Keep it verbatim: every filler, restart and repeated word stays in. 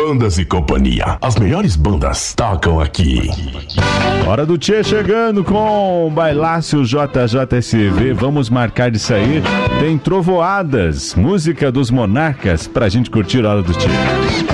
Bandas e Companhia. As melhores bandas tocam aqui. Hora do Tchê chegando com Bailácio J J S V. Vamos marcar de sair. Tem Trovoadas, música dos Monarcas, pra gente curtir a Hora do Tchê.